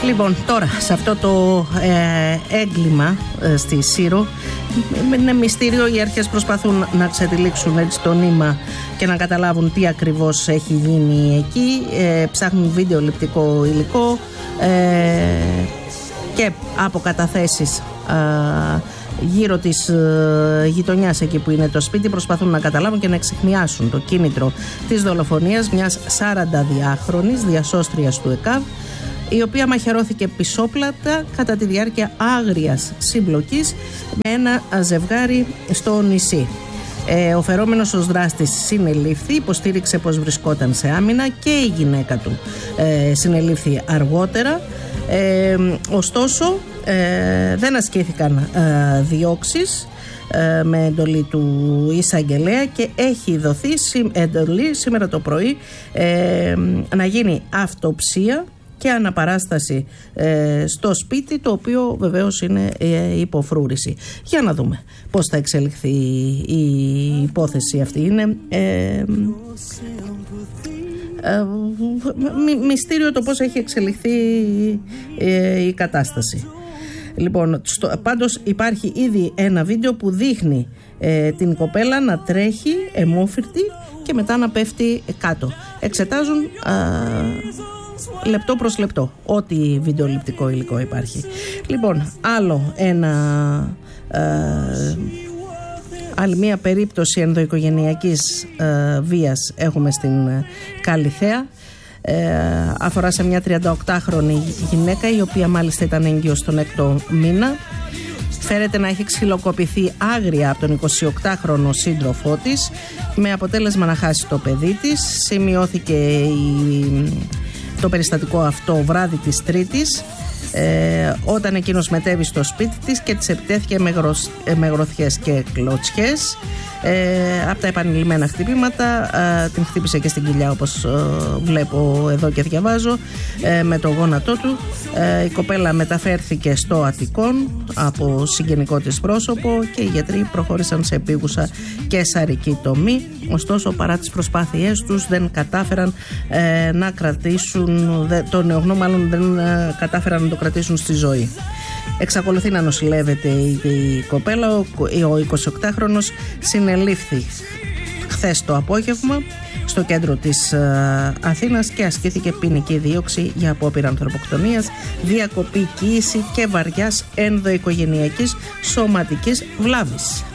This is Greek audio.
Λοιπόν, τώρα σε αυτό το έγκλημα στη Σύρο, είναι μυστήριο. Οι αρχές προσπαθούν να ξετυλίξουν έτσι το νήμα και να καταλάβουν τι ακριβώς έχει γίνει εκεί. Ψάχνουν βιντεοληπτικό υλικό και αποκαταθέσεις γύρω της γειτονιάς, εκεί που είναι το σπίτι. Προσπαθούν να καταλάβουν και να εξιχνιάσουν το κίνητρο της δολοφονίας μιας 42χρονης διασώστριας του ΕΚΑΒ, η οποία μαχαιρώθηκε πισόπλατα κατά τη διάρκεια άγριας συμπλοκής με ένα ζευγάρι στο νησί. Ο φερόμενος ως δράστης συνελήφθη, υποστήριξε πως βρισκόταν σε άμυνα, και η γυναίκα του συνελήφθη αργότερα. Ωστόσο δεν ασκήθηκαν διώξεις με εντολή του εισαγγελέα και έχει δοθεί εντολή σήμερα το πρωί να γίνει αυτοψία και αναπαράσταση στο σπίτι, το οποίο βεβαίως είναι υποφρούρηση. Για να δούμε πώς θα εξελιχθεί η υπόθεση αυτή. Είναι μυστήριο το πώς έχει εξελιχθεί η κατάσταση. Λοιπόν, πάντως υπάρχει ήδη ένα βίντεο που δείχνει την κοπέλα να τρέχει αιμόφυρτη και μετά να πέφτει κάτω. Εξετάζουν λεπτό προς λεπτό ό,τι βιντεοληπτικό υλικό υπάρχει. Λοιπόν, άλλη μία περίπτωση ενδοοικογενειακής βίας έχουμε στην Καλιθέα. Αφορά σε μια 38χρονη γυναίκα, η οποία μάλιστα ήταν έγκυος στον 6ο μήνα. Φέρεται να έχει ξυλοκοπηθεί άγρια από τον 28χρονο σύντροφό της, με αποτέλεσμα να χάσει το παιδί της. Σημειώθηκε το περιστατικό αυτό βράδυ της Τρίτης, όταν εκείνος μετέβη στο σπίτι της και της επιτέθηκε με γροθιές και κλωτσιές. Από τα επανειλημμένα χτυπήματα την χτύπησε και στην κοιλιά, όπως βλέπω εδώ και διαβάζω, με το γόνατό του. Η κοπέλα μεταφέρθηκε στο Αττικόν από συγγενικό της πρόσωπο και οι γιατροί προχώρησαν σε επίγουσα και σαρική τομή. Ωστόσο, παρά τις προσπάθειές τους, δεν κατάφεραν να κρατήσουν το νεογνώ, μάλλον δεν κατάφεραν να το κρατήσουν στη ζωή. Εξακολουθεί να νοσηλεύεται η κοπέλα. Ο 28χρονος συνελήφθη χθες το απόγευμα στο κέντρο της Αθήνας και ασκήθηκε ποινική δίωξη για απόπειρα ανθρωποκτονίας, διακοπή κοίηση και βαριάς ενδοοικογενειακής σωματικής βλάβης.